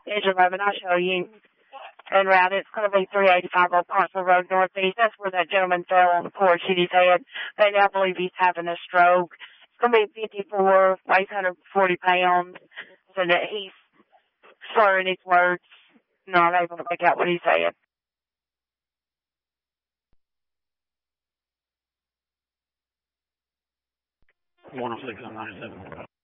Edge 11, I'll show you. And route, it's going to be 385 Old Parcel Road Northeast. That's where that gentleman fell on the porch, hit his head. They now believe he's having a stroke. It's going to be 54, weighs 140 pounds. So that he's slurring his words, not able to make out what he's saying. 106 on 97.